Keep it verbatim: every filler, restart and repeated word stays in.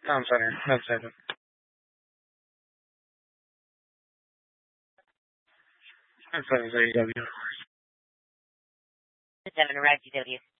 I'm sorry. That's it. I'm sorry, sorry, W. seven, right, G W.